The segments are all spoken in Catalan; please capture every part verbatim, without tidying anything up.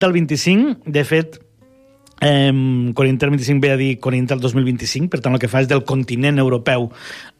del vint-i-cinc, de fet, Eh, Corintel vint-i-cinc ve a dir Corintel dos mil vint-i-cinc, per tant el que fa és del continent europeu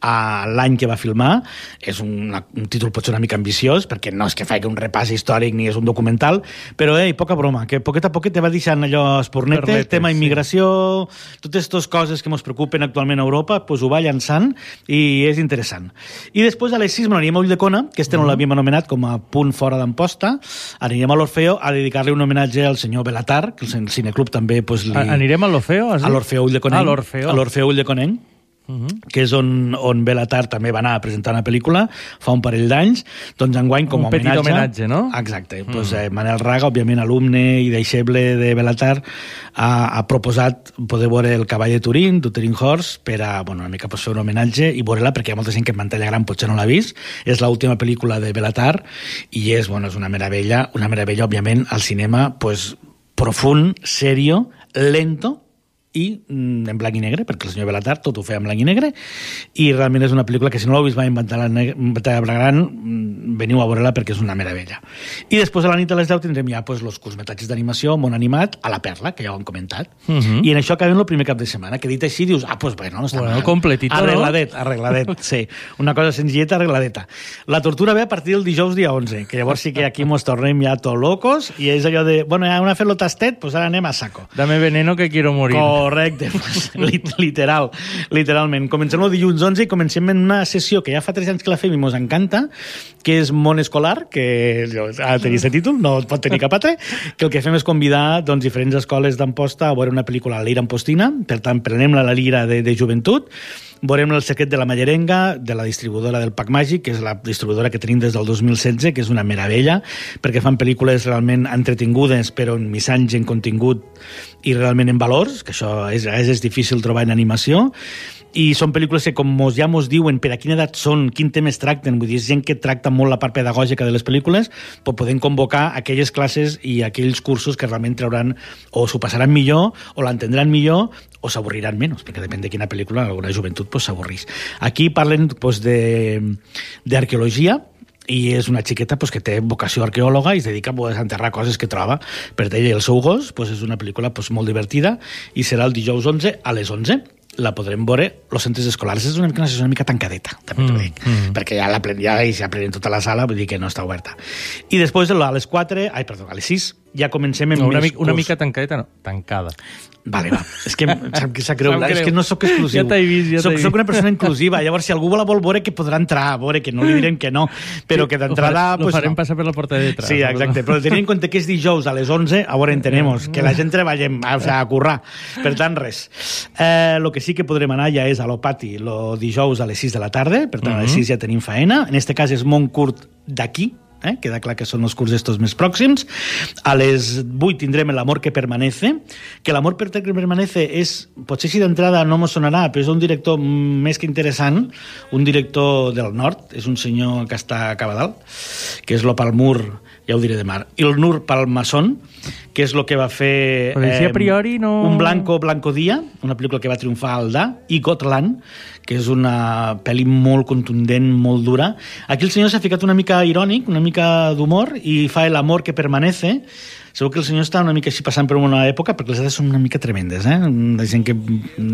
a l'any que va filmar. És un, un títol potser una mica ambiciós, perquè no és que faci un repàs històric ni és un documental, però ei, poca broma, que poquet a poquet te va deixant allò espornetes, Perletes, tema immigració, sí. Totes aquestes coses que ens preocupen actualment a Europa, pues ho va llançant i és interessant. I després a les sis m'aniríem a Ulldecona, que este no mm. l'havíem anomenat com a punt fora d'Amposta, aniríem a l'Orfeo a dedicar-li un homenatge al senyor Belatar, que el Cineclub també pues, li... Anirem a l'Orfeo? A l'Orfeo Ulldecona. A l'Orfeo. A l'Orfeo Ulldecona. Uh -huh. que és on, on Belatar també va anar a presentar una pel·lícula fa un parell d'anys, doncs enguany com a un petit homenatge, no? Exacte. Mm. Pues, eh, Manel Raga, òbviament alumne i deixeble de Belatar, ha, ha proposat poder veure El cavall de Turín, Turing Horse, per a, bueno, una mica pues, fer un homenatge i veure-la, perquè hi ha molta gent que en pantalla gran potser no l'ha vist. És l'última pel·lícula de Belatar i és, bueno, és una meravella, una meravella, òbviament, al cinema, pues, profund, serio, lento, i en blanc i negre, perquè el senyor Belatar tot ho feia en blanc i negre, i realment és una pel·lícula que si no l'heu vist mai en pantalla gran, veniu a veure-la perquè és una meravella. I després a la nit a les deu tindrem ja pues, els curtmetratges d'animació, món animat, a la Perla, que ja ho hem comentat, uh -huh. i en això acabem el primer cap de setmana, que dit així dius, ah, pues bueno, no està bueno, mal. Completito, arregladet, no? Arregladet, sí. Una cosa senzilleta, arregladeta. La tortura ve a partir del dijous dia onze, que llavors sí que aquí mos tornem ja tot locos, i és allò de, bueno, ja una fet-lo tastet, pues ara anem a saco. Dame veneno que quiero morir. Correcte, pues, literal, literalment. Comencem el dilluns onze i comencem en una sessió que ja fa tres anys que la fem i mos encanta, que és Món Escolar, que ha de tenir aquest títol, no pot tenir cap altre, que el que fem és convidar doncs, diferents escoles d'Amposta a veure una pel·lícula a l'Ira Ampostina, per tant, prenem-la a la Lira de, de Joventut, veurem El secret de la Mallerenga, de la distribuïdora del Pac Màgic, que és la distribuïdora que tenim des del dos mil setze, que és una meravella, perquè fan pel·lícules realment entretingudes, però en missatge, en contingut i realment en valors, que això és, és difícil trobar en animació, i són pel·lícules que, com mos, ja mos diuen per a quina edat són, quin temes tracten, vull dir, és gent que tracta molt la part pedagògica de les pel·lícules, però podem convocar aquelles classes i aquells cursos que realment trauran, o s'ho passaran millor, o l'entendran millor, o s'avorriran menys, perquè depèn de quina pel·lícula, alguna joventut pues, s'avorrís. Aquí parlen pues, de d'arqueologia, i és una xiqueta pues, que té vocació arqueòloga i es dedica pues, a enterrar coses que troba. Per ella i el seu gos, pues, és una pel·lícula pues, molt divertida i serà el dijous onze a les onze. La podrem veure els centres escolars. És una mica, una mica tancadeta, també t'ho dic, mm, mm. perquè ja la ja, ja prenen tota la sala, vull dir que no està oberta. I després a les quatre, ai, perdó, a les sis, ja comencem amb no, una, més mica, una mica tancadeta, no, tancada. Vale, va. És que sap que s'ha creu, és que no sóc exclusiu. Ja t'he vist, ja soc, t'he vist. Soc una persona inclusiva. Llavors, si algú la vol veure, que podrà entrar a veure, que no li direm que no, però que d'entrada... Lo, pues, farem no. passar per la porta de detrás. Sí, exacte, però tenint en compte que és dijous a les onze, a veure, entenemos, que la gent treballem, o sigui, a currar. Per tant, res. Eh, lo que sí que podrem anar ja és a l'Opati, el dijous a les sis de la tarda, per tant, a les sis ja tenim faena. En este cas és molt curt d'aquí, Eh? Queda clar que són els curs estos més pròxims. A les vuit tindrem L'amor que permanece, que L'amor que permanece és, potser si d'entrada no mos sonarà, però és un director més que interessant, un director del nord, és un senyor que està a Cabadal, que és l'Opalmur, ja ho diré demà, i el Nur Palmasson, que és el que va fer eh, a priori no... Un blanco blanco dia, una pel·lícula que va triomfar al D A, i Gotland, que és una pel·li molt contundent, molt dura. Aquí el senyor s'ha ficat una mica irònic, una mica d'humor, i fa L'amor que permanece. Segur que el senyor està una mica així passant per una època, perquè les dades són una mica tremendes, eh? La gent que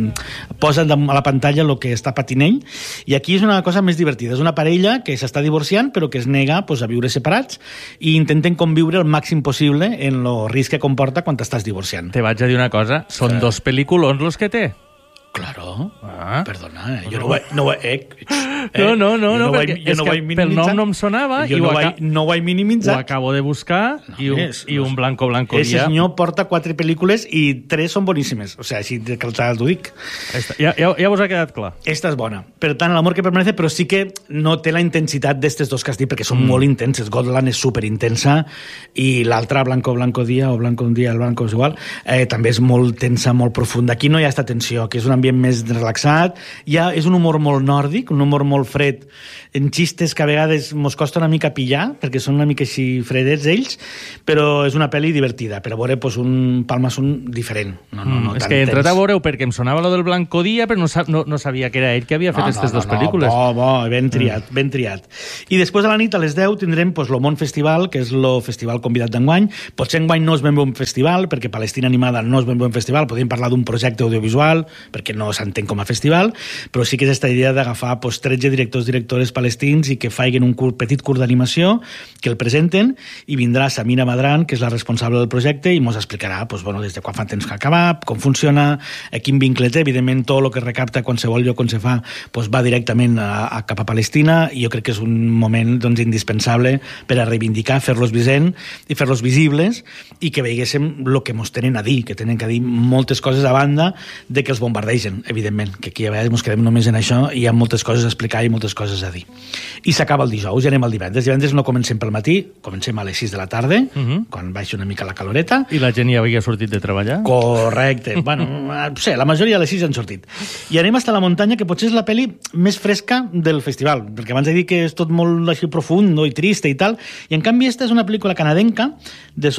posa a la pantalla el que està patint ell. I aquí és una cosa més divertida. És una parella que s'està divorciant, però que es nega pues, a viure separats i intenten conviure el màxim possible en el risc que comporta quan t'estàs divorciant. Te vaig a dir una cosa, són eh... dos pel·lículons los que té. Claro, ah. Perdona, eh? jo no ho he... No, eh? Eh? no, no, no, no no perquè vaig, és no que pel nom no em sonava jo i no, ho, vaig, no ho he minimitzat. Ho acabo de buscar no, i, un, és, i un blanco blanco dia. Ese senyor porta quatre pel·lícules i tres són boníssimes. O sigui, així que t'ho dic. Esta, ja, ja, ja us ha quedat clar. Esta és bona. Per tant, L'amor que permanece, però sí que no té la intensitat d'estes dos que has dit, perquè són mm. molt intenses. Gotland és superintensa i l'altra, Blanco Blanco Dia o Blanco un dia, el Blanco és igual, eh, també és molt tensa, molt profunda. Aquí no hi ha esta tensió, que és un ambient ambient més relaxat. Ja és un humor molt nòrdic, un humor molt fred, en xistes que a vegades mos costa una mica pillar, perquè són una mica així fredets ells, però és una pel·li divertida, per a veure pues, un palmasson diferent. No, no, no, mm, és que he entrat a veure-ho perquè em sonava lo del Blanco Dia, però no, no, no sabia que era ell que havia fet aquestes no, no, dues no, pel·lícules. Bo, bo, ben triat, mm. ben triat. I després a la nit, a les deu, tindrem pues, lo Món Festival, que és el festival convidat d'enguany. Potser enguany no és ben bon festival, perquè Palestina Animada no és ben bon festival, podem parlar d'un projecte audiovisual, perquè no s'entén com a festival, però sí que és aquesta idea d'agafar pues, tretze directors directores palestins i que faiguen un curt, petit curt d'animació, que el presenten, i vindrà Samira Madran, que és la responsable del projecte, i ens explicarà pues, bueno, des de quan fa temps que ha acabat, com funciona, a quin vincle té. Evidentment, tot el que recapta qualsevol lloc on se fa pues, va directament a, a cap a Palestina, i jo crec que és un moment doncs, indispensable per a reivindicar, fer-los visent i fer-los visibles, i que veiguéssim el que ens tenen a dir, que tenen que dir moltes coses a banda de que els bombardegen, evidentment, que aquí a vegades ens quedem només en això i hi ha moltes coses a explicar i moltes coses a dir. I s'acaba el dijous i anem al divendres. Divendres no comencem pel matí, comencem a les sis de la tarda, uh -huh. quan baixa una mica la caloreta. I la gent ja havia sortit de treballar? Correcte. Bueno, sí, la majoria a les sis han sortit. I anem hasta la muntanya, que potser és la pel·li més fresca del festival, perquè abans he dit que és tot molt així profundo i triste i tal, i en canvi esta és una pel·lícula canadenca de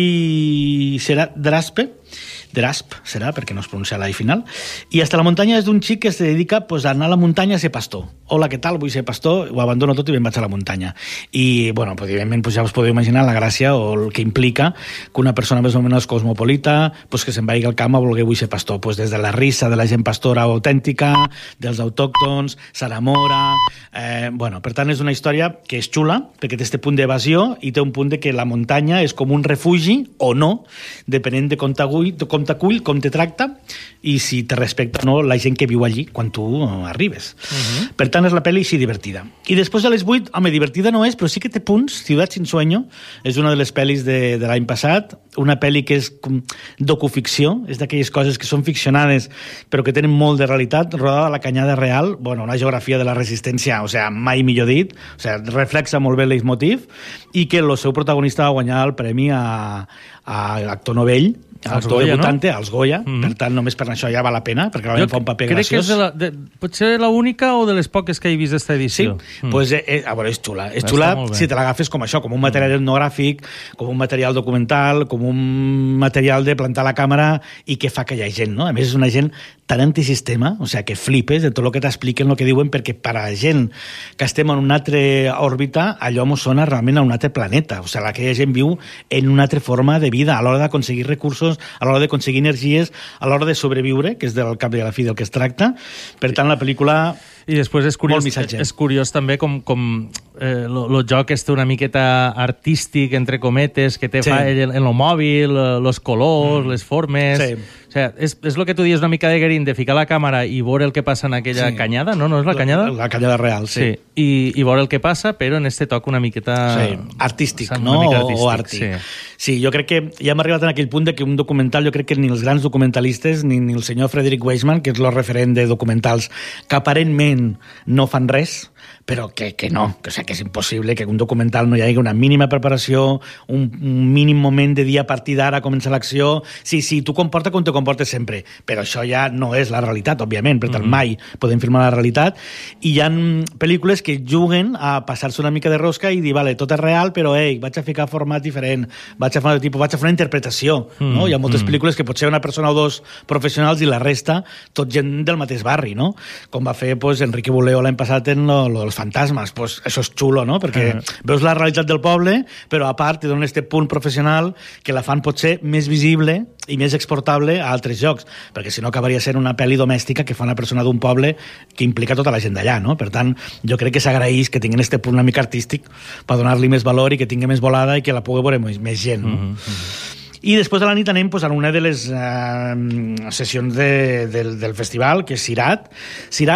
Sophie Draspe, Drasp, serà, perquè no es pronuncia la i final, i Hasta la muntanya és d'un xic que se dedica pues, a anar a la muntanya a ser pastor. Hola, què tal? Vull ser pastor, ho abandono tot i me'n vaig a la muntanya. I, bueno, pues, evidentment, pues, ja us podeu imaginar la gràcia o el que implica que una persona més o menys cosmopolita pues, que se'n vagi al camp a voler vull ser pastor. Pues, des de la risa de la gent pastora autèntica, dels autòctons, s'enamora... Eh, bueno, per tant, és una història que és xula, perquè té este punt d'evasió i té un punt de que la muntanya és com un refugi o no, depenent de com t'acull, com t'acull, com te tracta i si te respecta o no la gent que viu allí quan tu arribes. Uh-huh. Per tant, és la pel·li així divertida. I després a les vuit, home, divertida no és, però sí que té punts. Ciudad sin sueño és una de les pel·lis de, de l'any passat, una pel·li que és com docuficció, és d'aquelles coses que són ficcionades però que tenen molt de realitat, rodada a la Canyada Real, bueno, una geografia de la resistència, o sigui, mai millor dit, o sigui, reflexa molt bé el leitmotiv, i que el seu protagonista va guanyar el premi a, a actor novell, als actor Goya, debutante, no? als Goya, mm -hmm. per tant, només per això ja val la pena, perquè realment fa un paper crec graciós. Que és de la, de, potser l'única o de les poques que he vist d'esta edició. Sí, mm. pues, eh, eh, a veure, és xula. És xula si te l'agafes com això, com un material etnogràfic, com un material documental, com un material de plantar la càmera i que fa que hi ha gent, no? A més, és una gent tan antisistema, o sigui, que flipes de tot el que t'expliquen, el que diuen, perquè per a la gent que estem en una altra òrbita, allò mos sona realment a un altre planeta. O sigui, aquella gent viu en una altra forma de vida, a l'hora d'aconseguir recursos, a l'hora d'aconseguir energies, a l'hora de sobreviure, que és del cap i a la fi del que es tracta. Per tant, la pel·lícula... I després és curiós, és curiós també com, com eh, el joc este una miqueta artístic, entre cometes, que té sí. fa en el mòbil, els colors, mm. les formes... Sí. O sigui, és, és el que tu dius una mica de Guerin, de ficar la càmera i veure el que passa en aquella sí. canyada, no? No és la canyada? La, la canyada real, sí. sí. I, I veure el que passa, però en este toc una miqueta... Sí. Artístic, no? Artístic, o àrtic. Sí. sí, jo crec que ja hem arribat en aquell punt de que un documental, jo crec que ni els grans documentalistes, ni, ni el senyor Frederick Weisman, que és el referent de documentals, que aparentment no fan res, però que, que no, que, o sigui, que és impossible que un documental no hi hagi una mínima preparació, un, un mínim moment de dir a partir d'ara comença l'acció. Sí, sí, tu comporta com te comportes sempre, però això ja no és la realitat, òbviament, per tant, mm-hmm. mai podem filmar la realitat. I hi ha pel·lícules que juguen a passar-se una mica de rosca i dir, vale, tot és real, però, ei, vaig a ficar format diferent, vaig a fer, tipus, vaig a fer una interpretació, mm-hmm. no? Hi ha moltes pel·lícules que pot ser una persona o dos professionals i la resta tot gent del mateix barri, no? Com va fer, pues, Enrique Buleo l'any passat en lo, lo dels fantasmes, pues això és xulo, no? Perquè uh-huh. veus la realitat del poble, però a part te donen este punt professional que la fan potser més visible i més exportable a altres llocs, perquè si no acabaria sent una pel·li domèstica que fa una persona d'un poble que implica tota la gent d'allà, no? Per tant, jo crec que s'agraeix que tinguin este punt una mica artístic per donar-li més valor i que tingui més volada i que la pugui veure més, més gent, no? Uh-huh, uh-huh. I després de la nit anem pues, a una de les uh, sessions de, del, del festival, que és Sirat. Sirat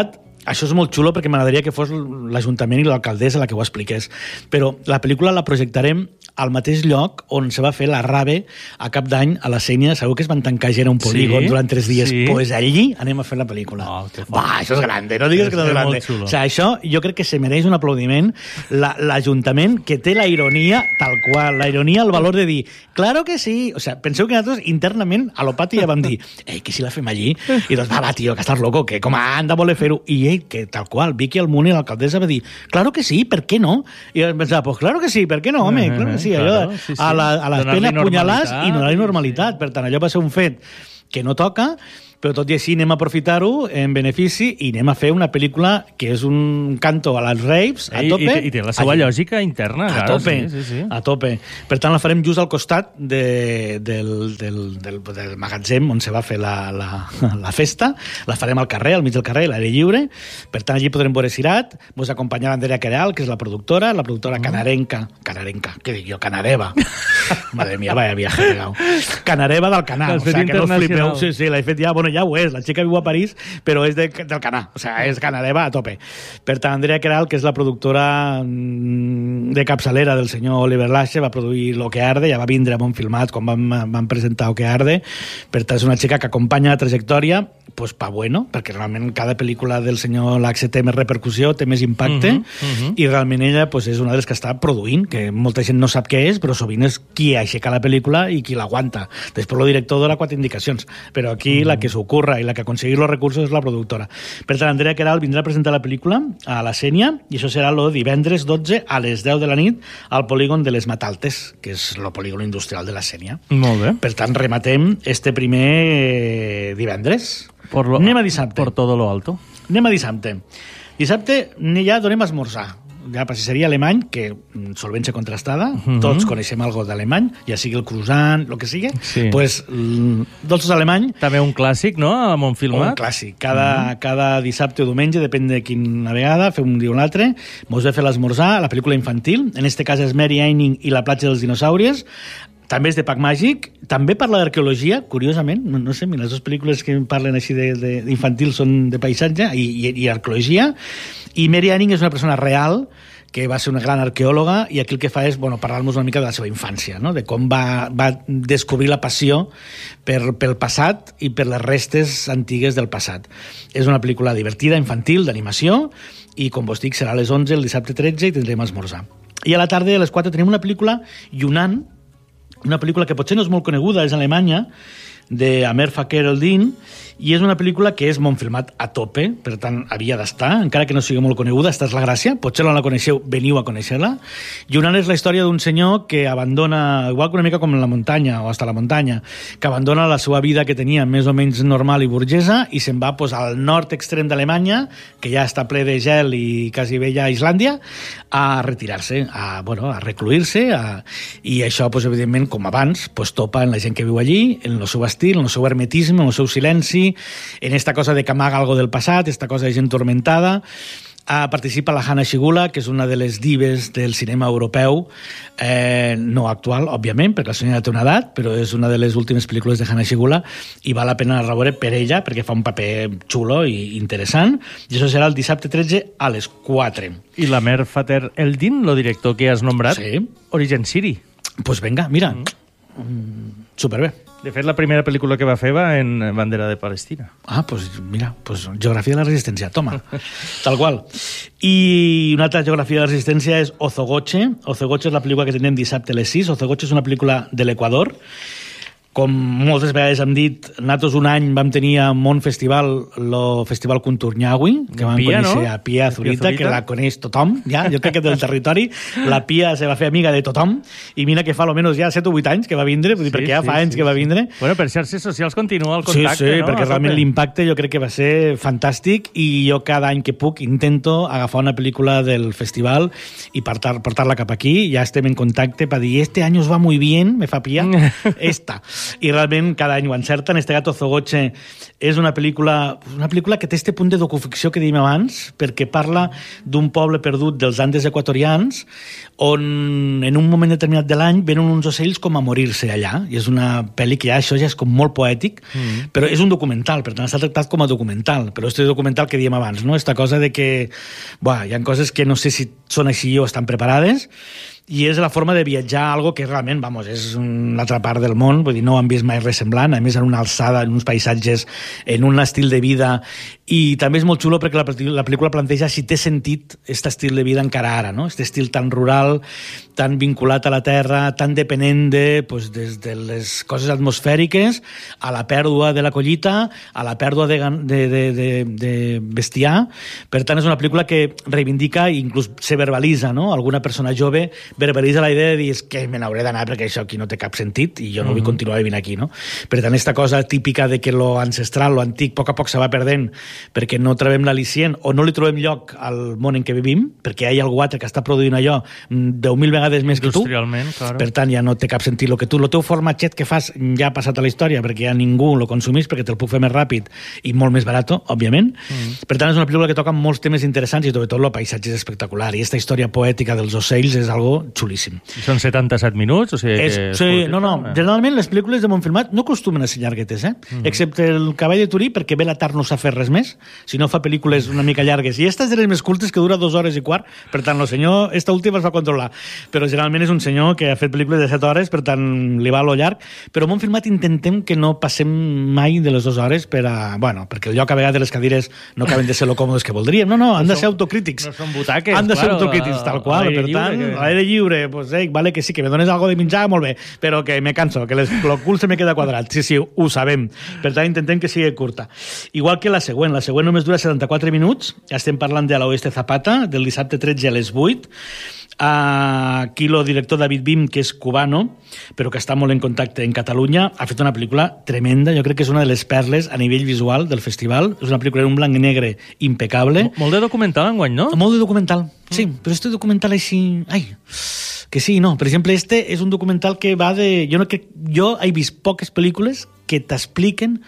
això és molt xulo perquè m'agradaria que fos l'Ajuntament i l'alcaldessa la que ho expliqués. Però la pel·lícula la projectarem al mateix lloc on se va fer la Rave a cap d'any a la Sénia. Segur que es van tancar gent a un polígon sí, durant tres dies. Sí. Pues allí anem a fer la pel·lícula. Oh, va, això és grande, no digues és, que no és grande. O sigui, això jo crec que se mereix un aplaudiment. L'Ajuntament, que té la ironia tal qual, la ironia, el valor de dir, claro que sí. O sea, penseu que nosaltres internament a lo pati ja vam dir, ei, que si la fem allí? I doncs, va, va, tio, que estàs loco, que com han de voler fer-ho. I ell, que tal qual, Vicky Almunia, l'alcaldessa, va dir, claro que sí, per què no? I jo pensava, pues claro que sí, per què no, home? Claro que sí. Sí, allò, sí, sí. A, la, a l'espena apunyalars i no donar-li normalitat. Per tant, allò va ser un fet que no toca, però tot i així anem a aprofitar-ho en benefici i anem a fer una pel·lícula que és un canto a les raves, a tope. I, i, i té la seva allí. Lògica interna. A claro, tope, sí, sí, sí. a tope. Per tant, la farem just al costat de, del, del, del, del magatzem on se va fer la, la, la festa. La farem al carrer, al mig del carrer, a l'aire lliure. Per tant, allí podrem veure Sirat. Vos acompanyar l'Andrea Queralt, que és la productora, la productora mm. canarenca. Canarenca, què dic jo? Canareva. Madre mía, vaya viaje pegado. Canareva del Canà. O sea, que no us flipeu. Sí, sí, l'he fet ja, bueno, ja ho és, la xica viu a París, però és de, del Canà, o sea, és Canareva a tope. Per tant, Andrea Queralt, que és la productora de capçalera del senyor Oliver Lache, va produir Lo que arde, ja va vindre a Montfilmat quan van, van presentar Lo que arde, per tant, és una xica que acompanya la trajectòria, pues pa bueno, perquè realment cada pel·lícula del senyor Lache té més repercussió, té més impacte, uh -huh, uh -huh. i realment ella pues, és una de les que està produint, que molta gent no sap què és, però sovint és qui aixeca la pel·lícula i qui l'aguanta. Després el director dona quatre indicacions, però aquí uh -huh. la que s'ocorra i la que aconseguir els recursos és la productora. Per tant, Andrea Queralt vindrà a presentar la pel·lícula a la Sénia, i això serà el divendres dotze a les deu de la nit al polígon de les Mataltes, que és el polígon industrial de la Sénia. Molt bé. Per tant, rematem este primer divendres. Por lo, anem a dissabte. Por todo lo alto. Anem a dissabte. Dissabte ja donem a esmorzar. Ja pastisseria alemany, que solvència contrastada, uh-huh. tots coneixem algo d'alemany, ja sigui el croissant, el que sigui, sí. pues, dolços alemany... També un clàssic, no?, a Montfilmat. Un clàssic. Cada, uh-huh. cada dissabte o diumenge, depèn de quina vegada, fem un dia o un altre, mos ve fer l'esmorzar, la pel·lícula infantil, en este cas és Mary Eining i la platja dels dinosaures, també és de Pac Màgic, també parla d'arqueologia, curiosament, no, no sé, les dues pel·lícules que parlen així d'infantil són de paisatge i, i, i arqueologia, i Mary Eining és una persona real que va ser una gran arqueòloga i aquí el que fa és bueno, parlar-nos una mica de la seva infància, no? De com va, va descobrir la passió per, pel passat i per les restes antigues del passat. És una pel·lícula divertida, infantil, d'animació, i com vos dic, serà a les onze, el dissabte tretze, i tindrem esmorzar. I a la tarda, a les quatre, tenim una pel·lícula Yunnan, una pel·lícula que potser no és molt coneguda, és alemanya, de Amer Fakhreddin, i és una pel·lícula que és Montfilmat a tope, per tant, havia d'estar, encara que no sigui molt coneguda, esta és la gràcia, potser no la coneixeu, veniu a conèixer-la. Yunnan és la història d'un senyor que abandona, igual que una mica com en la muntanya, o hasta la muntanya, que abandona la seva vida que tenia més o menys normal i burgesa, i se'n va pues, al nord extrem d'Alemanya, que ja està ple de gel i quasi bé ja a Islàndia, a retirar-se, a, bueno, a recluir-se, a... i això, pues, evidentment, com abans, pues, topa en la gent que viu allí, en el seu estil, en el seu hermetisme, en el seu silenci, en esta cosa de que amaga algo del passat, esta cosa de gent tormentada. Uh, participa la Hanna Schygulla, que és una de les dives del cinema europeu, eh, no actual, òbviament, perquè la senyora té una edat, però és una de les últimes pel·lícules de Hanna Schygulla i val la pena veure per ella, perquè fa un paper xulo i interessant, i això serà el dissabte tretze a les quatre. I la Mer Fakhreddin, el director que has nombrat, sí. Origen City. Pues venga, mira, mm. superbé. De fet, la primera pel·lícula que va fer va en Bandera de Palestina. Ah, pues mira, pues Geografia de la Resistència, toma, tal qual. I una altra geografia de la resistència és Ozogoche. Ozogoche és la pel·lícula que tenim dissabte a les sis. Ozogoche és una pel·lícula de l'Equador. Com moltes vegades hem dit, nosaltres un any vam tenir a Mont Festival el Festival Conturnyagui, que vam Pia, conèixer no? a Pia Zurita, que la coneix tothom, ja, jo crec que del territori. La Pia se va fer amiga de tothom, i mira que fa almenys ja set o vuit anys que va vindre, sí, perquè ja fa sí, anys sí, que va vindre. Sí. Bueno, per xarxes socials continua el contacte, sí, sí, no? perquè realment l'impacte jo crec que va ser fantàstic, i jo cada any que puc intento agafar una pel·lícula del festival i portar, portar-la cap aquí. Ja estem en contacte per dir, este any us va muy bien, me fa Pia, esta. i realment cada any ho encerten. Este gato Zogoche és una pel·lícula, una pel·lícula que té este punt de docuficció que dèiem abans, perquè parla d'un poble perdut dels Andes equatorians on en un moment determinat de l'any venen uns ocells com a morir-se allà, i és una pel·li que ja això ja és com molt poètic, mm. però és un documental, per tant està tractat com a documental, però este documental que dèiem abans, no? Esta cosa de que buah, hi ha coses que no sé si són així o estan preparades, i és la forma de viatjar a algo que realment, vamos, és una altra part del món, vull dir, no han vist mai res semblant, a més en una alçada, en uns paisatges, en un estil de vida, i també és molt xulo perquè la, la pel·lícula planteja si té sentit aquest estil de vida encara ara, no? Aquest estil tan rural, tan vinculat a la terra, tan depenent de, pues, des de les coses atmosfèriques a la pèrdua de la collita, a la pèrdua de, de, de, de, de bestiar. Per tant, és una pel·lícula que reivindica i inclús se verbalitza, no? Alguna persona jove verbalitza la idea de dir que me n'hauré d'anar perquè això aquí no té cap sentit i jo no vull mm-hmm. continuar vivint aquí, no? Per tant, aquesta cosa típica de que lo ancestral, lo antic, a poc a poc se va perdent perquè no trobem l'al·licient o no li trobem lloc al món en què vivim, perquè hi ha algú altre que està produint allò deu mil vegades més que tu. Claro. Per tant, ja no té cap sentit el que tu, el teu formatget que fas ja ha passat a la història perquè ja ningú lo consumís, perquè te'l puc fer més ràpid i molt més barat, òbviament. Mm. Per tant, és una pel·lícula que toca molts temes interessants i sobretot el paisatge és espectacular i aquesta història poètica dels ocells és algo xulíssim. I són setanta-set minuts? O sigui és, que sí, no, no. Generalment les pel·lícules de Montfilmat no acostumen a ser llarguetes, eh? Mm. Excepte el Cavall de Turí, perquè bé la tard no s'ha fet res més, si no fa pel·lícules una mica llargues. I esta és de les més curtes, que dura dues hores i quart, per tant, el senyor, esta última es va controlar. Però generalment és un senyor que ha fet pel·lícules de set hores, per tant, li va a lo llarg. Però a Montfilmat intentem que no passem mai de les dues hores per a... Bueno, perquè el lloc a vegades les cadires no acaben de ser lo còmodes que voldríem. No, no, han no de ser autocrítics. No són butaques, han de ser claro, autocrítics, tal qual. Per tant, a l'aire lliure, pues, eh, vale que sí, que me dones algo de menjar, molt bé, però que me canso, que les, el cul se me queda quadrat. Sí, sí, ho sabem. Per tant, intentem que sigui curta. Igual que la següent. La següent només dura setanta-quatre minuts. Estem parlant de l'Oeste Zapata, del dissabte tretze a les vuit. Aquí el director David Bim, que és cubano, però que està molt en contacte en Catalunya, ha fet una pel·lícula tremenda. Jo crec que és una de les perles a nivell visual del festival. És una pel·lícula en un blanc i negre impecable. Molt de documental enguany, no? Molt de documental, sí. Mm. Però este documental així... Ai... Que sí, no. Per exemple, este és un documental que va de... Jo, no crec... jo he vist poques pel·lícules que t'expliquen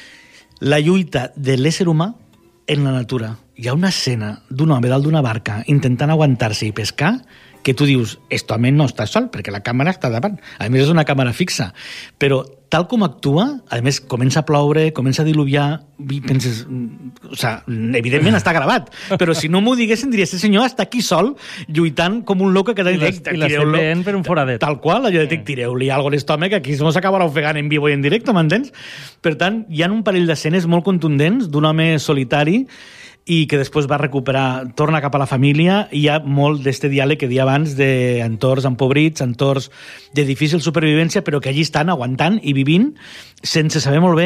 la lluita de l'ésser humà en la natura. Hi ha una escena d'un home dalt d'una barca intentant aguantar-se i pescar que tu dius, esto almenys no està sol, perquè la càmera està davant. A més, és una càmera fixa. Però tal com actua, a més, comença a ploure, comença a diluviar, i penses... O sigui, evidentment està gravat, però si no m'ho diguessin, diria, este senyor està aquí sol, lluitant com un loco que... I l'estem veient per un foradet. Tal qual, allò de dic, tireu-li alguna cosa a l'estómac, aquí no s'acabarà ofegant en vivo i en directe, m'entens? Per tant, hi ha un parell d'escenes molt contundents d'un home solitari i que després va recuperar, torna cap a la família, i hi ha molt d'este diàleg que dia abans d'entorns empobrits, entorns de difícil supervivència, però que allí estan aguantant i vivint sense saber molt bé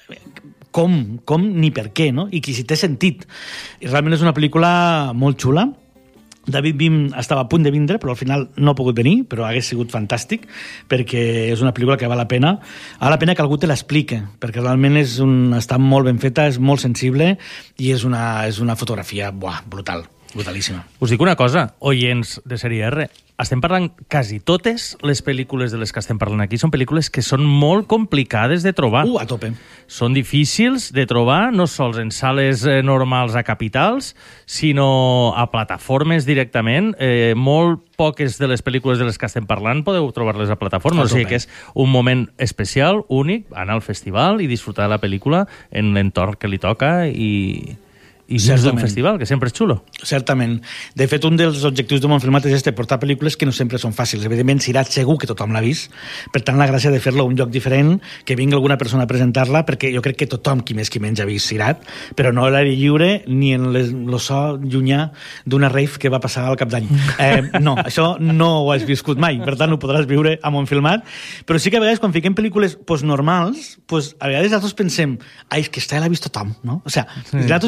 com, com ni per què, no? I que si té sentit. I realment és una pel·lícula molt xula. David Bim estava a punt de vindre, però al final no ha pogut venir, però hagués sigut fantàstic, perquè és una pel·lícula que val la pena. Val la pena que algú te l'explique, perquè realment és un, està molt ben feta, és molt sensible, i és una, és una fotografia buah, brutal, brutalíssima. Us dic una cosa, oients de Sèrie R, estem parlant quasi totes les pel·lícules de les que estem parlant aquí són pel·lícules que són molt complicades de trobar. Uh, a tope. Són difícils de trobar, no sols en sales eh, normals a capitals, sinó a plataformes directament. Eh, molt poques de les pel·lícules de les que estem parlant podeu trobar-les a plataformes. O sigui que és un moment especial, únic, anar al festival i disfrutar de la pel·lícula en l'entorn que li toca i... i és un festival, que sempre és xulo. Certament. De fet, un dels objectius de Montfilmat és este, portar pel·lícules que no sempre són fàcils. Evidentment, Sirat segur que tothom l'ha vist, per tant, la gràcia de fer-lo a un lloc diferent, que vingui alguna persona a presentar-la, perquè jo crec que tothom, qui més qui menys, ha vist Sirat, però no a l'aire lliure ni en el so llunyà d'una rave que va passar al cap d'any. Eh, no, això no ho has viscut mai, per tant, ho podràs viure a Montfilmat, però sí que a vegades, quan fiquem pel·lícules pues, normals, pues, a vegades nosaltres pensem, ai, és que esta ja l'ha vist tothom, no? O sigui, sí, nosaltres sí, mateixos ens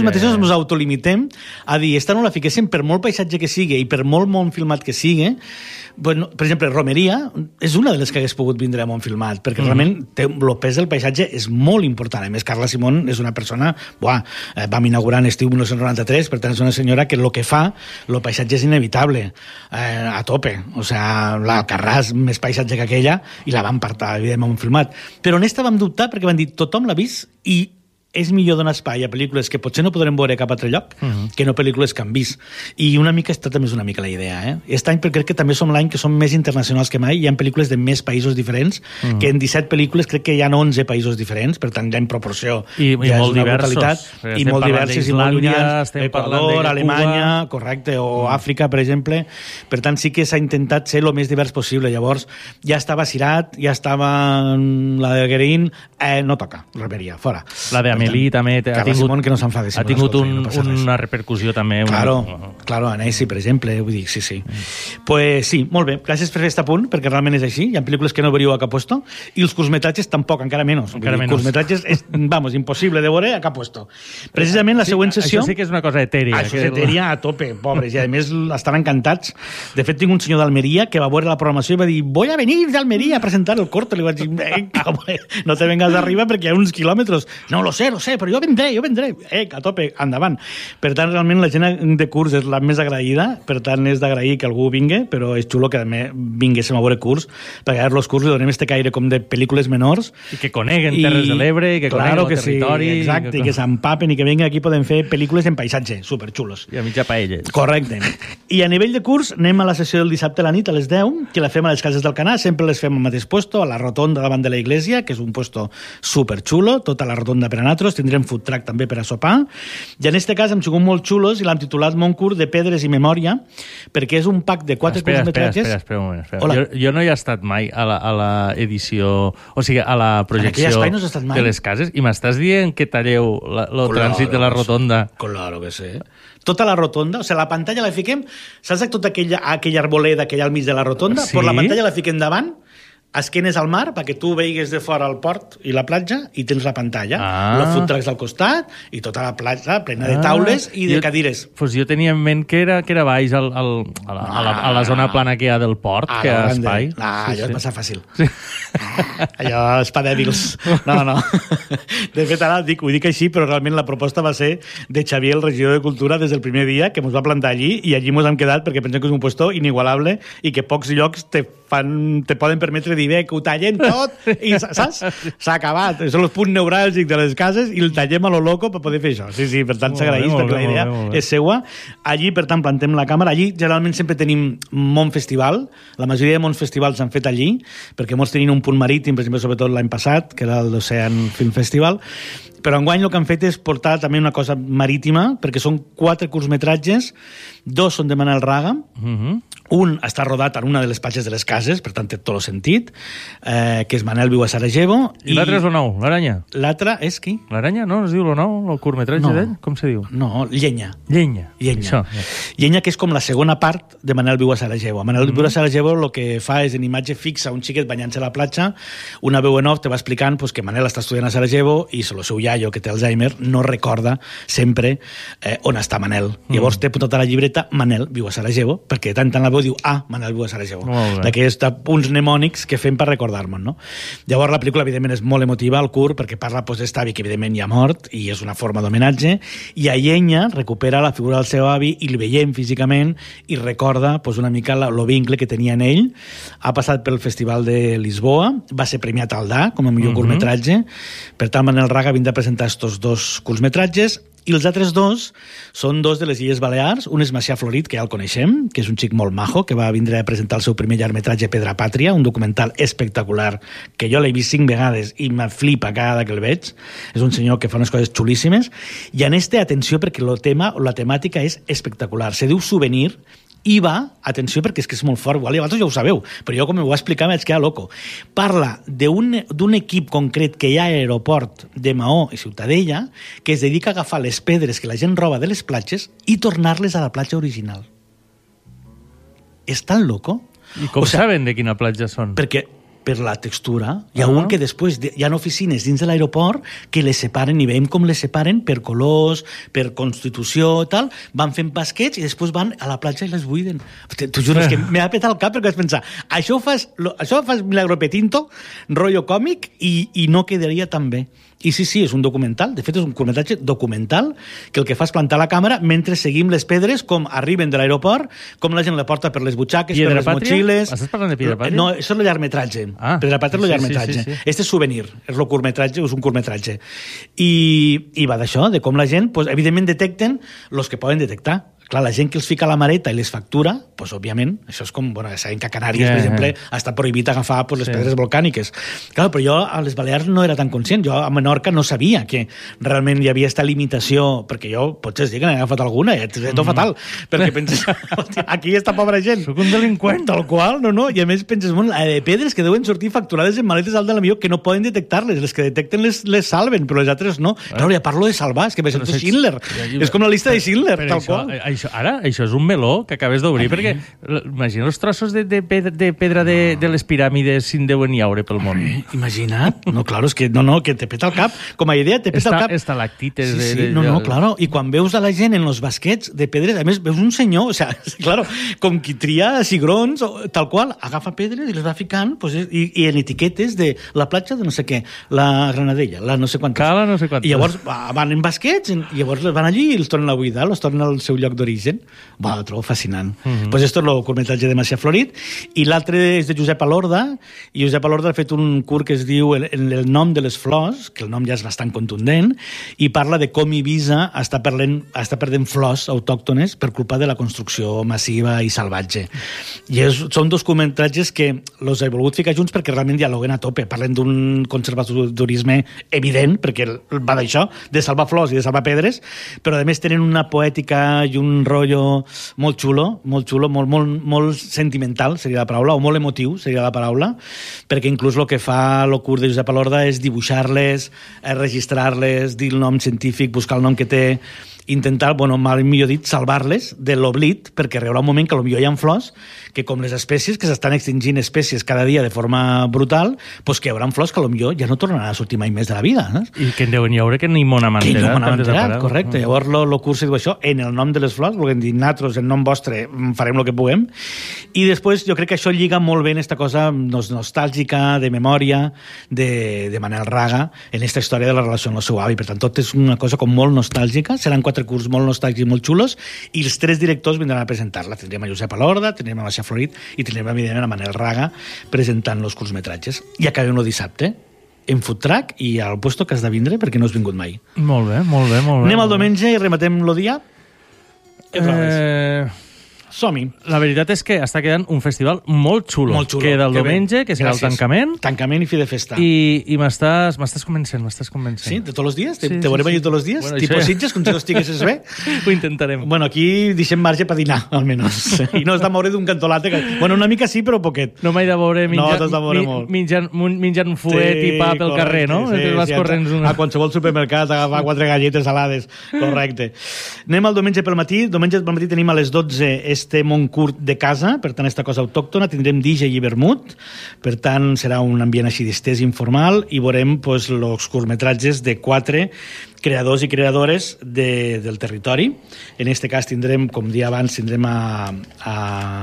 ens autolimitem a dir, esta no la fiquéssim per molt paisatge que sigui i per molt món filmat que sigui. Bueno, per exemple, Romeria és una de les que hagués pogut vindre a món filmat, perquè mm. realment té, el pes del paisatge és molt important. A més, Carla Simón és una persona... Buah, eh, vam inaugurar en estiu dinou noranta-tres, per tant és una senyora que el que fa, el paisatge és inevitable, eh, a tope. O sigui, l'Alcarràs, més paisatge que aquella, i la van partar, evidentment, a món filmat. Però en esta vam dubtar perquè van dir, tothom l'ha vist i és millor donar espai a pel·lícules que potser no podrem veure cap altre lloc uh -huh. que no pel·lícules que han vist. I una mica, esta també és una mica la idea. Eh? Aquest any crec que també som l'any que som més internacionals que mai, hi ha pel·lícules de més països diferents, uh -huh. que en disset pel·lícules crec que hi ha onze països diferents, per tant ja en proporció I, ja i molt diversos. I molt diversos i molt llunyans. Equador, Alemanya, correcte, o uh -huh. Àfrica, per exemple. Per tant, sí que s'ha intentat ser el més divers possible. Llavors, ja estava Sirat, ja estava la de Guerin, eh, no toca, Romeria, fora. La de Amélie també ha Carla tingut, Simón, que no s'enfada, ha tingut un, no una repercussió també. Claro, una... claro, Annecy, per exemple, vull dir, sí, sí. Mm. Pues sí, molt bé, gràcies per fer aquest apunt, perquè realment és així, hi ha pel·lícules que no veuríeu a cap puesto, i els curtmetratges tampoc, encara menys. Encara vull dir, menys. Curtmetratges és, vamos, impossible de veure a cap puesto. Precisament la sí, següent sessió... Això sí que és una cosa etèria. Això és etèria a tope, pobres, i a més estan encantats. De fet, tinc un senyor d'Almeria que va veure la programació i va dir, voy a venir d'Almeria a presentar el corto. Li vaig dir, eh, no te vengas d'arriba perquè hi ha uns quilòmetres. No, lo sé, lo sé, però jo vendré, jo vendré. Eh, a tope, endavant. Per tant, realment, la gent de curs és la més agraïda, per tant, és d'agrair que algú vingui, però és xulo que també vinguéssim a veure curs, perquè a els curs li donem este caire com de pel·lícules menors. I que coneguen Terres de l'Ebre, i que claro coneguen que el territori. Sí, exacte, i que s'empapen i que venguen aquí poden fer pel·lícules en paisatge, superxulos. I a mitja paella. Correcte. I a nivell de curs, anem a la sessió del dissabte a la nit, a les deu, que la fem a les cases del Canà, sempre les fem al mateix puesto, a la rotonda davant de la iglesia, que és un puesto superxulo, tota la rotonda per a nosaltres, tindrem food truck també per a sopar, i en este cas hem sigut molt xulos i l'hem titulat Mon curs de pedres i memòria, perquè és un pack de quatre espera, curtmetratges... Espera, espera, espera un moment. Espera. Jo, jo no hi he estat mai a la, a la edició, o sigui, a la projecció no de les cases, i m'estàs dient que talleu la, el claro, trànsit de la rotonda? Sí. Claro que sí. Tota la rotonda, o sigui, la pantalla la fiquem, saps tota aquella, aquella arboleda que hi ha al mig de la rotonda? Sí? Pues la pantalla la fiquem davant, esquenes al mar, perquè tu veigues de fora el port i la platja i tens la pantalla, ah. els food trucks al costat i tota la platja plena de taules ah. i de jo, cadires. Pues jo tenia en ment que era, que era baix al, al, a, la, a, la, a la zona plana que hi ha del port, ah, que hi ha espai. Ah, sí, allò sí. és massa fàcil. Sí. Ah, allò és pa dèbils. No, no. De fet, ara dic, ho dic així, però realment la proposta va ser de Xavier, el regidor de Cultura, des del primer dia, que ens va plantar allí, i allí ens hem quedat perquè pensem que és un puesto inigualable i que pocs llocs te, fan, te poden permetre dir bé, que ho tallen tot, i saps? S'ha acabat. Són els punts neuràlgics de les cases i el tallem a lo loco per poder fer això. Sí, sí, per tant s'agraeix perquè la idea molt bé, molt bé. És seua. Allí, per tant, plantem la càmera. Allí, generalment, sempre tenim Mont Festival. La majoria de Mont Festivals s'han fet allí, perquè molts tenien un punt marítim, per exemple, sobretot l'any passat, que era el l'Ocean Film Festival. Però enguany el que han fet és portar també una cosa marítima, perquè són quatre curtmetratges, dos són de Manel Raga, uh -huh. un està rodat en una de les platges de les cases, per tant té tot el sentit, eh, que és Manel viu a Sarajevo. I, i l'altre és lo nou, l'Aranya? L'altre és qui? L'Aranya, no? Es diu lo nou, el curtmetratge no. d'ell? Com se diu? No, Llenya. Llenya. Llenya. Això. Llenya, que és com la segona part de Manel viu a Sarajevo. Manel mm. viu a Sarajevo el que fa és en imatge fixa un xiquet banyant-se a la platja, una veu en off te va explicant pues, que Manel està estudiant a Sarajevo i el seu iaio, que té Alzheimer, no recorda sempre eh, on està Manel. Mm. Llavors té apuntat a la llibreta Manel viu a Sarajevo, perquè de tant en tant la veu diu ah, Manel viu a Sarajevo. D'aquests punts mnemònics que fem per recordar-nos, no? Llavors la pel·lícula, evidentment, és molt emotiva, el curt, perquè parla pues, d'Estavi, que evidentment ja ha mort, i és una forma d'homenatge, i a Llenya recupera la figura del seu avi i el veiem físicament i recorda pues, una mica el vincle que tenia en ell. Ha passat pel Festival de Lisboa, va ser premiat al D A com a millor uh -huh. curtmetratge. Per tant, Manel Raga vindrà a presentar estos dos curtmetratges, i els altres dos són dos de les Illes Balears. Un és Macià Florit, que ja el coneixem, que és un xic molt majo, que va vindre a presentar el seu primer llargmetratge Pedra Pàtria, un documental espectacular, que jo l'he vist cinc vegades i me flipa cada que el veig. És un senyor que fa unes coses xulíssimes. I en este, atenció, perquè el tema, la temàtica és espectacular. Se diu Souvenir, i va, atenció, perquè és que és molt fort, igual, i vosaltres ja ho sabeu, però jo com m'ho va explicar m'haig quedat loco. Parla d'un equip concret que hi ha a l'aeroport de Maó i Ciutadella que es dedica a agafar les pedres que la gent roba de les platges i tornar-les a la platja original. És tan loco. I com o sea, saben de quina platja són? Perquè per la textura. Hi ha uh-huh. un que després hi ha oficines dins de l'aeroport que les separen i veiem com les separen per colors, per constitució i tal, van fent basquets i després van a la platja i les buiden. T'ho juro, és que m'ha petat el cap perquè vaig pensar, això ho fas, això ho fas Milagro Petinto, rotllo còmic, i, i no quedaria tan bé. I sí, sí, és un documental. De fet, és un curtmetratge documental que el que fa és plantar la càmera mentre seguim les pedres com arriben de l'aeroport, com la gent la porta per les butxaques, per les motxilles... Estàs parlant de Piedra Pàtria? No, això és el llargmetratge. Ah, Piedra Pàtria és el llargmetratge. Sí, sí, sí, sí. Este és souvenir, és el curtmetratge, és un curtmetratge. I, i va d'això, de com la gent, pues, evidentment, detecten els que poden detectar. Clar, la gent que els fica a la mareta i les factura, pues, òbviament, això és com, bueno, sabem que a Canàries, yeah, per exemple, yeah. està prohibit agafar pues, les sí. pedres volcàniques. Clar, però jo a les Balears no era tan conscient. Jo a Menorca no sabia que realment hi havia esta limitació, perquè jo, potser es digui que n'he agafat alguna, i és tot mm. fatal, perquè penses, hòstia, aquí està pobra gent. Soc un delinqüent. Tal qual, no, no, i a més penses, bueno, de pedres que deuen sortir facturades en maletes alt de l'avió que no poden detectar-les, les que detecten les, les salven, però les altres no. Eh? Clar, ja parlo de salvar, és que me sento Schindler. És com la llista de Schindler, tal això, qual. Això, ara, això és un meló que acabes d'obrir, perquè imagina els trossos de, de, pedra, de pedra de, de les piràmides si en deuen llaure pel món. Imagina't. No, claro, és que no, no, que te peta el cap. Com a idea, te peta Esta, el cap. Estalactites. Sí, sí, de, de, no, no, claro. I quan veus a la gent en los basquets de pedres, a més, veus un senyor, o sea, claro, com qui tria cigrons, tal qual, agafa pedres i les va ficant, pues, i, i en etiquetes de la platja de no sé què, la Granadella, la no sé quantes. Cala no sé quantes. I llavors van en basquets, i llavors van allí i els tornen a buidar, els tornen al seu lloc d'origen. Va, ho trobo fascinant. Mm-hmm. Pues esto és el curtmetratge de Macià Florit, i l'altre és de Josep Alorda, i Josep Alorda ha fet un curt que es diu el, el nom de les flors, que el nom ja és bastant contundent, i parla de com Eivissa està perdent, està perdent flors autòctones per culpa de la construcció massiva i salvatge. I és, són dos curtmetratges que els he volgut ficar junts perquè realment dialoguen a tope, parlen d'un conservadorisme evident, perquè va d'això, de salvar flors i de salvar pedres, però a més tenen una poètica i un rotllo molt xulo, molt xulo, molt, molt, molt sentimental, seria la paraula, o molt emotiu, seria la paraula, perquè inclús el que fa el curt de Josep Alorda és dibuixar-les, registrar-les, dir el nom científic, buscar el nom que té, intentar, bueno, mal millor dit, salvar-les de l'oblit, perquè hi haurà un moment que potser hi ha flors que, com les espècies, que s'estan extingint espècies cada dia de forma brutal, pues que hi haurà flors que potser ja no tornaran a sortir mai més de la vida. No? I que en deuen hi haure que ni món amanterat. Que ni món amanterat, correcte. Mm. Llavors, el curs diu això, en el nom de les flors, volem dir, nosaltres, en nom vostre, farem el que puguem. I després, jo crec que això lliga molt bé en aquesta cosa nostàlgica, de memòria, de, de Manel Raga, en aquesta història de la relació amb el seu avi. Per tant, tot és una cosa com molt nostàlgica, seran quatre curs molt nostàlgics i molt xulos, i els tres directors vindran a presentar-la. Tindrem a Josep Alorda, tindrem a Macià Florit i tindrem, evidentment, a Manel Raga presentant els curtmetratges. I acabem el dissabte en food truck i al puesto que has de vindre perquè no has vingut mai. Molt bé, molt bé, molt bé. Anem al diumenge i rematem el dia. Què trobes? Eh... Som-hi. La veritat és que està quedant un festival molt xulo. Molt xulo. Queda el diumenge, que serà Gràcies. el tancament. Tancament i fi de festa. I, i m'estàs convencent, m'estàs convencent. Sí? De tots els dies? Te, sí, te veurem sí, allà sí. tots els dies? Bueno, Tipo ja... Sitges, com si no estiguessis bé? Ho intentarem. Bueno, aquí deixem marge per dinar, almenys. I no has de moure d'un cantolate. Que... Bueno, una mica sí, però poquet. No m'he de veure menjant, no, de veure molt. menjant, menjant un fuet sí, i pa pel correcte, carrer, no? Sí, vas sí, corrents una... A qualsevol supermercat agafar quatre galletes salades. Correcte. Anem al diumenge pel matí. Diumenge pel matí tenim a les dotze este Montcurt de casa, per tant, esta cosa autòctona, tindrem D J i vermut, per tant, serà un ambient així d'estès informal, i veurem pues, els curtmetratges de quatre creadors i creadores de, del territori. En aquest cas tindrem, com dia abans, tindrem a, a,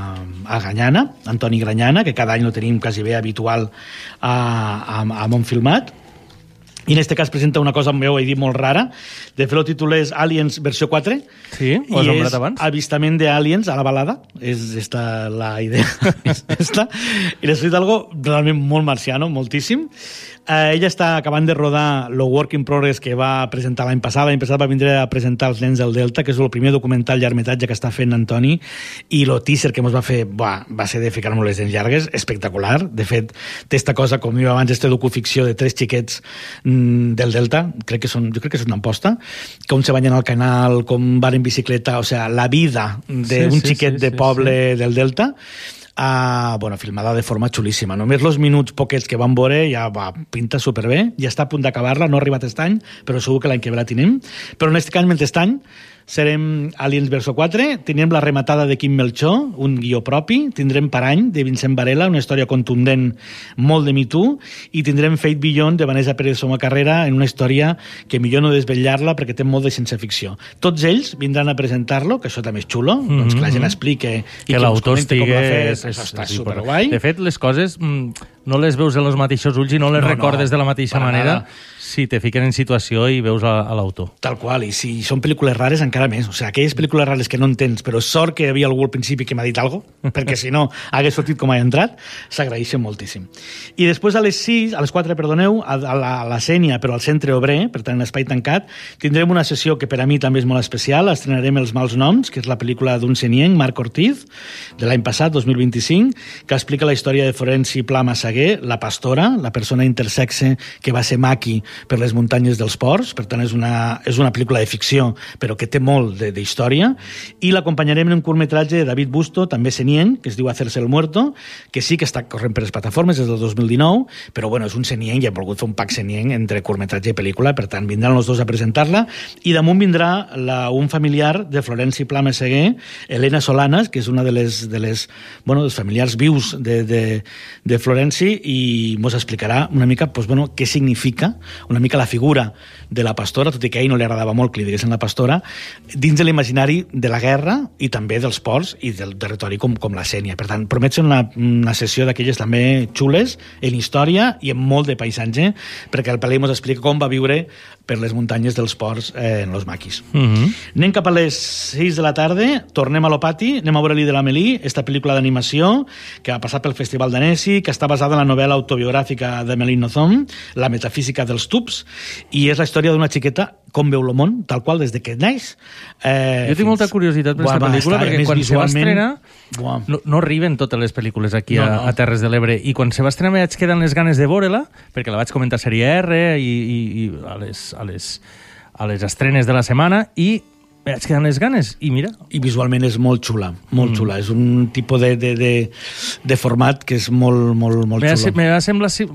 a Granyana, Antoni Granyana, que cada any lo tenim quasi bé habitual a, a, a Montfilmat. I en aquest cas presenta una cosa, meu, he dit, molt rara. De fet, el títol és Aliens versió quatre. Sí? Ho has nombrat abans? I és avistament d'aliens a la balada. És esta la idea. esta. I després d'algo realment molt marciano, moltíssim. Eh, ella està acabant de rodar el Work in Progress que va presentar l'any passat. L'any passat va vindre a presentar Els nens del Delta, que és el primer documental llargmetratge que està fent Antoni, i el teaser que ens va fer buah, va ser de ficar-nos les dents llargues, espectacular. De fet, té esta cosa, com diu abans, esta docuficció de tres xiquets mm, del Delta, crec que són, jo crec que és una amposta, com se banyen al canal, com van en bicicleta, o sea, la vida d'un sí, sí, xiquet sí, de sí, poble sí. del Delta. Uh, bueno, filmada de forma xulíssima. Només els minuts poquets que van veure ja va, pinta superbé, ja està a punt d'acabar-la, no ha arribat aquest any, però segur que l'any que ve la tenim. Però en aquest cas, mentrestant, serem Aliens verso quatre, tindrem La rematada de Quim Melchor, un guió propi, tindrem Parany, de Vincent Varela, una història contundent, molt de Me Too, i tindrem Fate Beyond, de Vanessa Pérez Soma Carrera, en una història que millor no desvetllar-la perquè té molt de ciència-ficció. Tots ells vindran a presentar-lo, que això també és xulo, mm-hmm. doncs que la gent explique i que, que l'autor estigui... És, això està superguai. De fet, les coses no les veus en els mateixos ulls i no les no, recordes no, de la mateixa manera nada. Si te fiquen en situació i veus a, a l'autor. Tal qual, i si són pel·lícules rares encara més. O sigui, aquelles pel·lícules rares que no entens, però sort que hi havia algú al principi que m'ha dit alguna cosa, perquè si no hagués sortit com ha entrat, s'agraeixen moltíssim. I després a les sis, a les quatre, perdoneu, a, a, la, a la Sènia, però al Centre Obrer, per tant en espai tancat, tindrem una sessió que per a mi també és molt especial, estrenarem Els mals noms, que és la pel·lícula d'un senienc, Marc Ortiz, de l'any passat, dos mil vint-i-cinc, que explica la història de Florenci Pla Massaguer, la pastora, la persona intersexe que va ser maqui per les muntanyes dels ports, per tant és una, és una pel·lícula de ficció, però que té molt d'història, i l'acompanyarem en un curtmetratge de David Busto, també senienc, que es diu Hacerse el Muerto, que sí que està corrent per les plataformes des del dos mil dinou, però bueno, és un senienc i hem volgut fer un pack senienc entre curtmetratge i pel·lícula, per tant vindran els dos a presentar-la, i damunt vindrà la, un familiar de Florenci Pla Massaguer, Helena Solanas, que és una de les, de les bueno, dels familiars vius de, de, de Florenci, i mos explicarà una mica pues, bueno, què significa una mica la figura de la pastora, tot i que a ell no li agradava molt que li diguessin la pastora, dins de l'imaginari de la guerra i també dels ports i del territori com, com la Sènia. Per tant, promet ser una, una sessió d'aquelles també xules, en història i en molt de paisatge, perquè el pel·li mos explica com va viure per les muntanyes dels ports eh, en los maquis. Mm-hmm. Anem cap a les sis de la tarda, tornem a l'Opati, anem a veure l'I de l'Amélie, esta pel·lícula d'animació que ha passat pel Festival d'Annecy, que està basada en la novel·la autobiogràfica de Méline Nothomb, La metafísica dels tubs, i és la història d'una xiqueta com veu el món, tal qual, des de que neix. Eh, jo tinc fins... molta curiositat per aquesta pel·lícula, perquè quan se va estrenar no, no arriben totes les pel·lícules aquí no, no. A, a Terres de l'Ebre, i quan se va estrenar vaig quedar les ganes de veure-la, perquè la vaig comentar a Sèrie R i, i, i a, les, a, les, a les estrenes de la setmana, i vaig quedar les ganes, i mira. I visualment és molt xula, molt mm. xula. És un tipus de, de, de, de format que és molt, molt, molt me xulo. Me sembla si,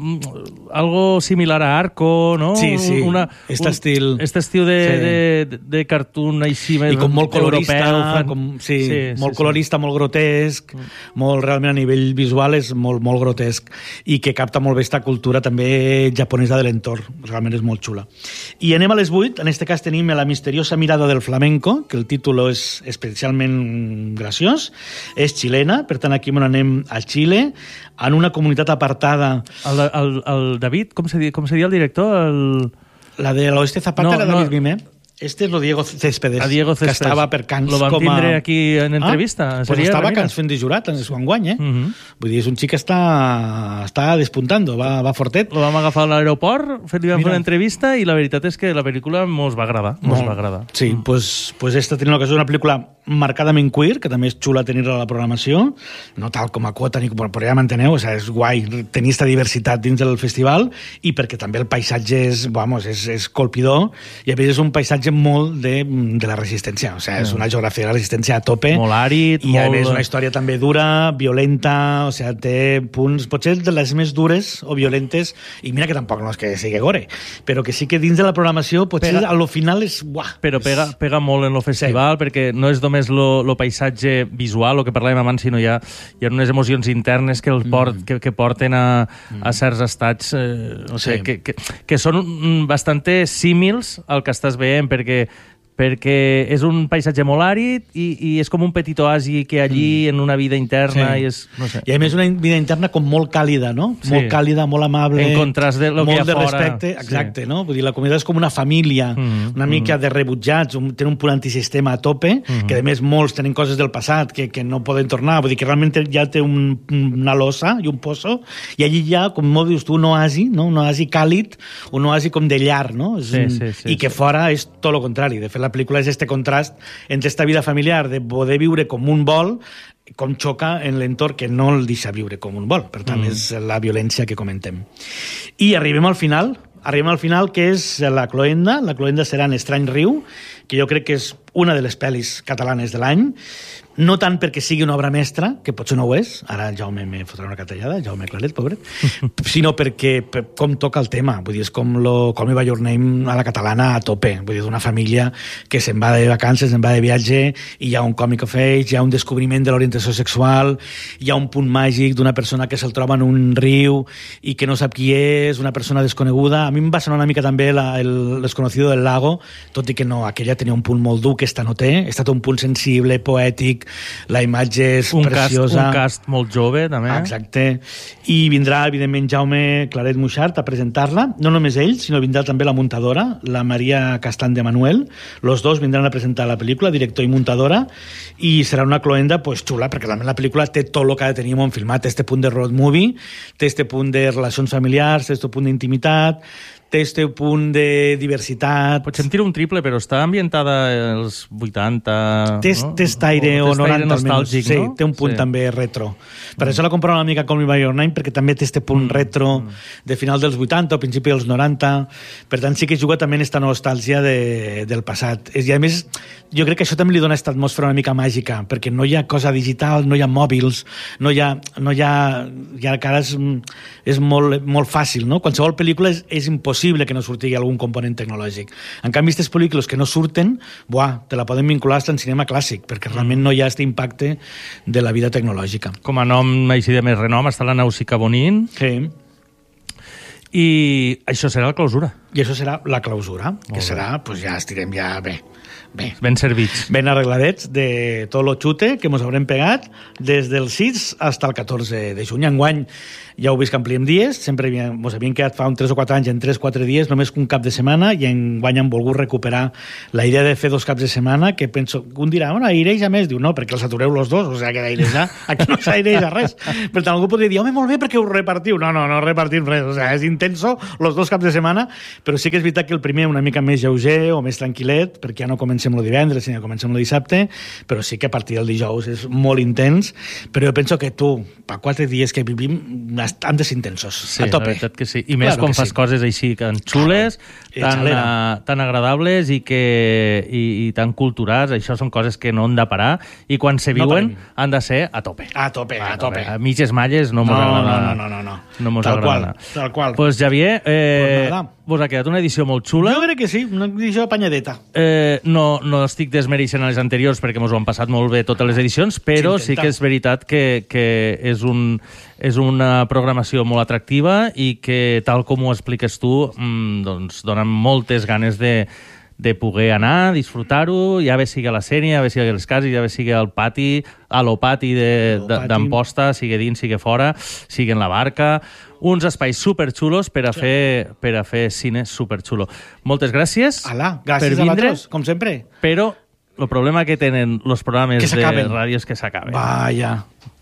algo similar a Arco, no? Sí, sí. Una, este un, estil... Este estil de, sí. de, de cartoon així... I com molt colorista, europeu, com, sí, sí, molt sí, colorista, sí. Molt grotesc, mm. molt, realment a nivell visual és molt, molt grotesc, i que capta molt bé esta cultura també japonesa de l'entorn. Realment és molt xula. I anem a les vuit, en este cas tenim La misteriosa mirada del flamenco, que el títol és especialment graciós, és xilena, per tant aquí on anem a Xile, en una comunitat apartada. El, el, el David, com se, com se diu el director? El... La de l'Oeste Zapata no, era David no. Vimer. Este és lo Diego Céspedes, a Diego Céspedes, que estava per Cans. Lo vam com a... tindre aquí en entrevista. Ah, pues estava a Cans fent de jurat en el guany, eh? Uh-huh. Vull dir, és un xic que està, està despuntando, va, va fortet. Lo vam agafar a l'aeroport, li vam fer una entrevista, i la veritat és que la pel·lícula mos va agradar. Mos va agradar. Sí, mm. pues, pues esta tenia l'ocasió d'una pel·lícula marcadament queer, que també és xula tenir-la a la programació, no tal com a quota, ni com, però ja m'enteneu, o sigui, és guai tenir aquesta diversitat dins del festival, i perquè també el paisatge és, vamos, és, és colpidor, i a més és un paisatge molt de, de la resistència, o sigui, és una geografia de la resistència a tope. Molt àrid, i molt... a més una història també dura, violenta, o sigui, té punts, potser de les més dures o violentes, i mira que tampoc no és que sigui gore, però que sí que dins de la programació potser pega, a lo final és... Uah, però pega, és... pega molt en lo festival, sí. Perquè no és només lo, lo paisatge visual, el que parlàvem abans, sinó hi ha, hi ha unes emocions internes que, el port, mm. que, que porten a, a certs estats eh, no sé, sí. que, que, que són bastant símils al que estàs veient, perquè perquè és un paisatge molt àrid i, i és com un petit oasi que allí mm. en una vida interna sí. i és, no sé. I a més una vida interna com molt càlida, no? Sí. Molt càlida, molt amable. En contrast de lo que hi ha fora. Molt de respecte, exacte, sí. No? Vull dir, la comunitat és com una família, mm. una mica mm. de rebutjats, un, tenen un punt antisistema a tope, mm. que a més molts tenen coses del passat que, que no poden tornar, vull dir que realment ja té un, una losa i un pozo, i allí hi ha, com molt dius tu, un oasi, no? Un oasi càlid, un oasi com de llar, no? És sí, un, sí, sí, I que sí. fora és tot el contrari. De fet, la pel·lícula és este contrast entre esta vida familiar de poder viure com un vol, com xoca en l'entorn que no el deixa viure com un vol. Per tant, mm. és la violència que comentem. I arribem al final, arribem al final, que és la cloenda. La cloenda serà en Estrany Riu, que jo crec que és una de les pel·lis catalanes de l'any, no tant perquè sigui una obra mestra, que potser no ho és, ara Jaume me fotrà una catellada, Jaume Claret, pobre, sinó perquè per, com toca el tema, vull dir, és com lo Call Me By Your Name a la catalana a tope, vull dir, d'una família que se'n va de vacances, se'n va de viatge, i hi ha un comic of age, hi ha un descobriment de l'orientació sexual, hi ha un punt màgic d'una persona que se'l troba en un riu i que no sap qui és, una persona desconeguda. A mi em va sonar una mica també la, el Desconocido del Lago, tot i que no, aquella tenia un punt molt dur que esta no té, ha estat un punt sensible, poètic, la imatge és un preciosa. Cast, un cast molt jove, també. Exacte. I vindrà, evidentment, Jaume Claret Muixart a presentar-la. No només ell, sinó vindrà també la muntadora, la Maria Castan de Manuel. Los dos vindran a presentar la pel·lícula, director i muntadora, i serà una cloenda pues, xula, perquè també la pel·lícula té tot el que ha de tenir un filmat. Té este punt de road movie, té este punt de relacions familiars, té este punt d'intimitat, té este punt de diversitat. Pots sentir un triple, però està ambientada als vuitanta... Té no? este aire o, o noranta, nostàlgic, sí, no? té un punt sí. també retro. Per mm. això la comparo una mica Call Me By Your Name, perquè també té este punt mm. retro de final dels vuitanta o principi dels noranta. Per tant, sí que juga també en esta nostàlgia de, del passat. I a més, jo crec que això també li dona esta atmosfera una mica màgica, perquè no hi ha cosa digital, no hi ha mòbils, no hi ha... No hi ha, hi ha cara és, és molt, molt fàcil, no? Qualsevol pel·lícula és, és impossible que no surti algun component tecnològic. En canvi, aquestes pel·lícules que no surten, buah, te la poden vincular hasta en cinema clàssic, perquè realment no hi ha aquest impacte de la vida tecnològica. Com a nom així de més renom està la Nausica Bonin. Sí. I això serà la clausura. I això serà la clausura, que serà, doncs ja estirem ja bé. Bé. Ben servits. Ben arregladets de tot lo xute que mos haurem pegat des del sis fins al catorze de juny. Enguany ja heu vist que ampliem dies, sempre mos havien quedat fa un tres o quatre anys en tres o quatre dies, només un cap de setmana, i enguany hem volgut recuperar la idea de fer dos caps de setmana, que penso, un dirà, bueno, aireja més, diu, no, perquè els atureu los dos, o sigui, que d'airejar, aquí no s'aireja res. Per tant, algú podria dir, home, molt bé, perquè ho repartiu. No, no, no repartim res, o sigui, és intenso los dos caps de setmana, però sí que és veritat que el primer una mica més lleuger o més tranquil·let, perquè ja no comencem el divendres, sinó que comencem el dissabte, però sí que a partir del dijous és molt intens, però jo penso que tu, per quatre dies que vivim, han de ser intensos, sí, a tope. La veritat que sí. I més claro quan fas sí. coses així tan xules, tan, uh, tan agradables i, que, i, i tan culturals, això són coses que no han de parar, i quan se viuen no han de ser a tope. A tope, a, a tope. A mitges malles no mos no, agrada. No, no, no, no. No mos tal agrada. Qual, tal qual. Pues, Javier, eh, pues vos ha quedat una edició molt xula. Jo crec que sí, una edició apanyadeta. Eh, no, no estic desmereixent les anteriors perquè mos ho han passat molt bé totes les edicions, però sí que és veritat que, que és, un, és una programació molt atractiva i que, tal com ho expliques tu, mmm, doncs donen moltes ganes de, de poder anar, disfrutar-ho, ja bé sigui a la Sénia, ja bé sigui a les cases, ja bé sigui al pati, a l'opati d'Amposta, sigui dins, sigui fora, sigui en la barca, uns espais superxulos per a fer, per a fer cine superxulo. Moltes gràcies. Alà, gràcies a vosaltres, com sempre. Però el problema que tenen els programes de ràdio és que s'acaben. Vaya.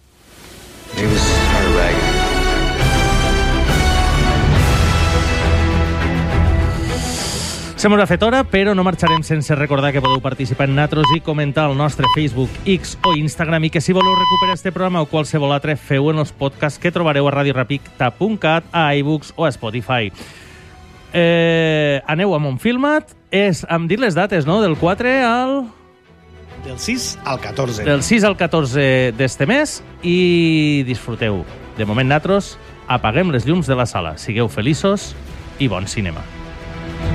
Se mos ha fet hora, però no marxarem sense recordar que podeu participar en Natros i comentar al nostre Facebook, X o Instagram, i que si voleu recuperar este programa o qualsevol altre, feu en els podcasts que trobareu a radio rapicta punt cat, a iBooks o a Spotify. Eh, aneu amb un filmat, és, hem dit les dates, no?, del quatre al... Del sis al catorze. Del sis al catorze d'este mes, i disfruteu. De moment, Natros, apaguem les llums de la sala. Sigueu feliços i bon cinema.